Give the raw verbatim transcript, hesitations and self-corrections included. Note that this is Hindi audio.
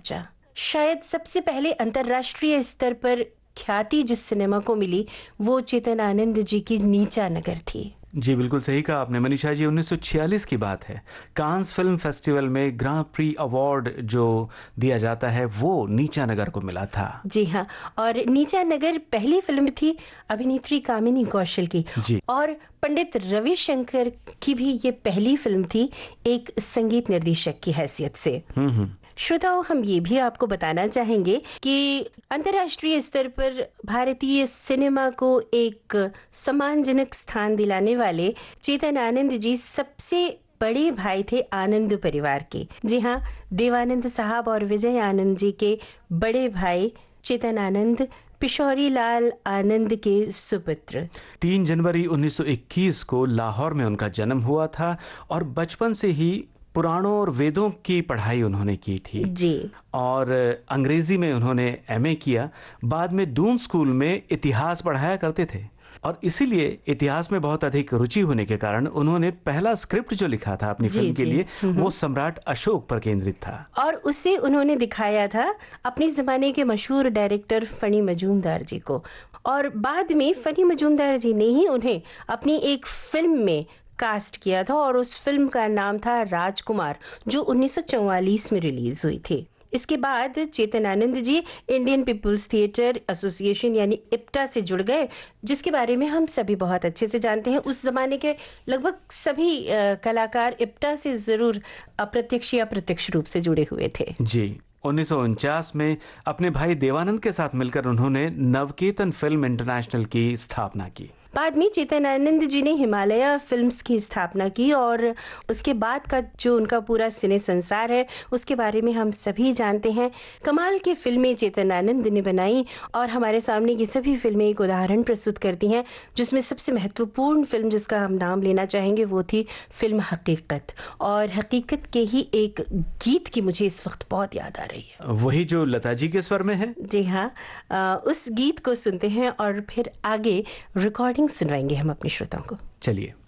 चर्चा। शायद सबसे पहले अंतर्राष्ट्रीय स्तर पर ख्याति जिस सिनेमा को मिली वो चेतन आनंद जी की नीचा नगर थी। जी बिल्कुल सही कहा आपने मनीषा जी। उन्नीस सौ छियालीस की बात है। कांस फिल्म फेस्टिवल में ग्रां प्री अवार्ड जो दिया जाता है वो नीचा नगर को मिला था। जी हाँ, और नीचा नगर पहली फिल्म थी अभिनेत्री कामिनी कौशल की जी। और पंडित रविशंकर की भी ये पहली फिल्म थी एक संगीत निर्देशक की हैसियत से। हम्म हम्म। श्रोताओं, हम ये भी आपको बताना चाहेंगे कि अंतर्राष्ट्रीय स्तर पर भारतीय सिनेमा को एक सम्मानजनक स्थान दिलाने वाले चेतन आनंद जी सबसे बड़े भाई थे आनंद परिवार के। जी हाँ, देवानंद साहब और विजय आनंद जी के बड़े भाई चेतन आनंद पिशौरी लाल आनंद के सुपुत्र। तीन जनवरी उन्नीस सौ इक्कीस को लाहौर में उनका जन्म हुआ था और बचपन से ही पुराणों और वेदों की पढ़ाई उन्होंने की थी। जी। और अंग्रेजी में उन्होंने एमए किया। बाद में दून स्कूल में इतिहास पढ़ाया करते थे और इसीलिए इतिहास में बहुत अधिक रुचि होने के कारण उन्होंने पहला स्क्रिप्ट जो लिखा था अपनी फिल्म के लिए वो सम्राट अशोक पर केंद्रित था और उसे उन्होंने दिखाया था अपने जमाने के मशहूर डायरेक्टर फनी मजूमदार जी को। और बाद में फनी मजूमदार जी ने ही उन्हें अपनी एक फिल्म में कास्ट किया था और उस फिल्म का नाम था राजकुमार, जो उन्नीस सौ चौवालीस में रिलीज हुई थी। इसके बाद Chetan Anand ji Indian people's theatre association यानी इप्टा से जुड़ गए, जिसके बारे में हम सभी बहुत अच्छे से जानते हैं। उस जमाने के लगभग सभी आ, कलाकार इप्टा से जरूर अप्रत्यक्ष या प्रत्यक्ष रूप से जुड़े हुए थे। जी। उन्नीस सौ उनचास में अपने भाई देवानंद के साथ मिलकर उन्होंने नवकेतन फिल्म इंटरनेशनल की स्थापना की। बाद में चेतन आनंद जी ने हिमालय फिल्म्स की स्थापना की और उसके बाद का जो उनका पूरा सिने संसार है उसके बारे में हम सभी जानते हैं। कमाल की फिल्में चेतन आनंद ने बनाई और हमारे सामने ये सभी फिल्में एक उदाहरण प्रस्तुत करती हैं, जिसमें सबसे महत्वपूर्ण फिल्म जिसका हम नाम लेना चाहेंगे वो थी फिल्म हकीकत। और हकीकत के ही एक गीत की मुझे इस वक्त बहुत याद आ रही है, वही जो लता जी के स्वर में है। जी हाँ, आ, उस गीत को सुनते हैं और फिर आगे रिकॉर्डिंग सुनवाएंगे हम अपने श्रोताओं को। चलिए।